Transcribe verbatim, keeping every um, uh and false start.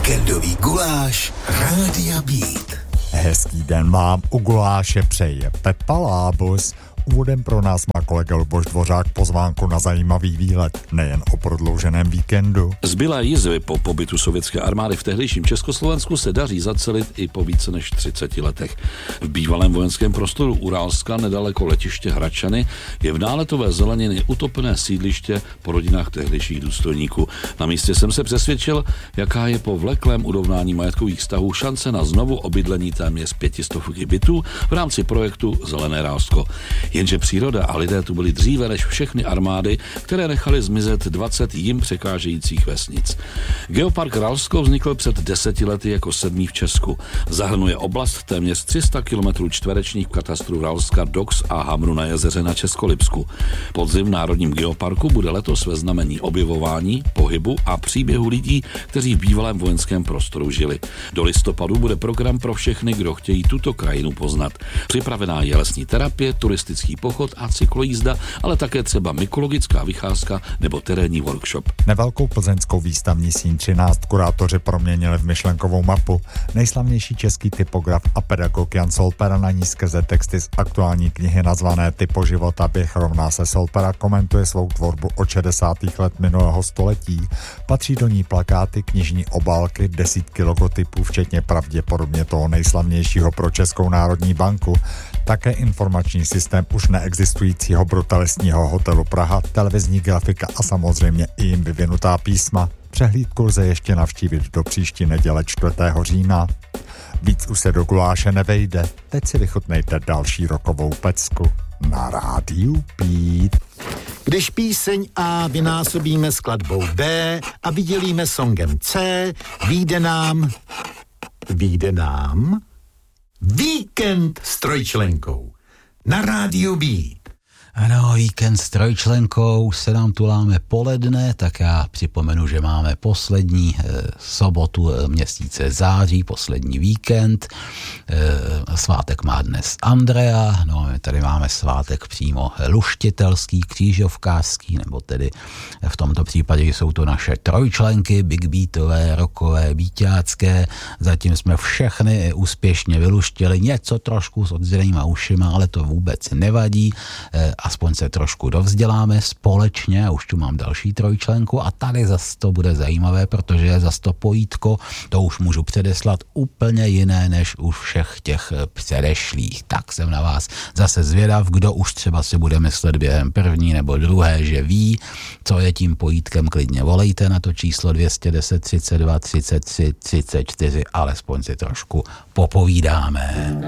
Víkendový guláš Rádia Beat. Hezký den vám u guláše přeje Pepa Lábus. Úvodem pro nás má kolega Luboš Dvořák pozvánku na zajímavý výlet, nejen o prodlouženém víkendu. Zbylé jizvy po pobytu sovětské armády v tehdejším Československu se daří zacelit i po více než třiceti letech. V bývalém vojenském prostoru Uralska nedaleko letiště Hradčany je v náletové zeleniny utopené sídliště po rodinách tehdejších důstojníků. Na místě jsem se přesvědčil, jaká je po vleklém urovnání majetkových vztahů šance na znovu obydlení téměř pětistovky bytů v rámci projektu Zelené Ralsko. Jenže příroda a lidé tu byli dříve než všechny armády, které nechaly zmizet dvacet jim překážejících vesnic. Geopark Ralsko vznikl před deseti lety jako sedmý v Česku. Zahrnuje oblast téměř tři sta kilometrů čtverečních v katastru Ralska, Dox a Hamru na jezeře na Českolipsku. Podzim v Národním geoparku bude letos ve znamení objevování, pohybu a příběhu lidí, kteří v bývalém vojenském prostoru žili. Do listopadu bude program pro všechny, kdo chtějí tuto krajinu poznat. Připravená je lesní terapie, turistický pochod a cyklojízda, ale také třeba mykologická vycházka nebo terénní workshop. Nevelkou plzeňskou výstavní síň třináct kurátoři proměnili v myšlenkovou mapu. Nejslavnější český typograf a pedagog Jan Solpera na ní skrze texty z aktuální knihy nazvané Typo života běh rovná se Solpera komentuje svou tvorbu od šedesátých let minulého století. Patří do ní plakáty, knižní obálky, desítky logotypů, včetně pravděpodobně toho nejslavnějšího pro Českou národní banku. Také informační systém už neexistujícího brutalistního hotelu Praha, televizní grafika a samozřejmě i jim vyvinutá písma. Přehlídku lze ještě navštívit do příští neděle čtvrtého října. Víc už se do guláše nevejde, teď si vychutnejte další rokovou pecku na rádiu Beat. Když píseň A vynásobíme skladbou B a vydělíme songem C, vyjde nám... Vyjde nám... Víkend s trojčlenkou na rádiu Beat. Ano, víkend s trojčlenkou, se nám tu láme poledne, tak já připomenu, že máme poslední e, sobotu e, měsíce září, poslední víkend. E, svátek má dnes Andrea, no my tady máme svátek přímo luštitelský, křížovkářský, nebo tedy v tomto případě jsou to naše trojčlenky, big beatové, rockové, beatácké. Zatím jsme všechny úspěšně vyluštili, něco trošku s odzřenýma ušima, ale to vůbec nevadí. E, aspoň se trošku dovzděláme společně a už tu mám další trojčlenku a tady zas to bude zajímavé, protože zas to pojítko, to už můžu předeslat úplně jiné než u všech těch předešlých. Tak jsem na vás zase zvědav, kdo už třeba si bude myslet během první nebo druhé, že ví, co je tím pojítkem, klidně volejte na to číslo dvě stě deset, třicet dva, třicet tři, třicet čtyři, alespoň si trošku popovídáme.